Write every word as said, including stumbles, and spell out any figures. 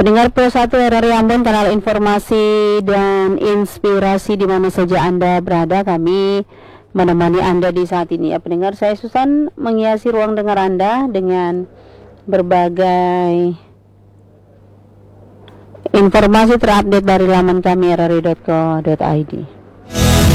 Pendengar Pro satu R R I Ambon, kanal informasi dan inspirasi di mana saja Anda berada, kami menemani Anda di saat ini. Ya pendengar, saya Susan menghiasi ruang dengar Anda dengan berbagai informasi terupdate dari laman kami r r i dot co dot i d.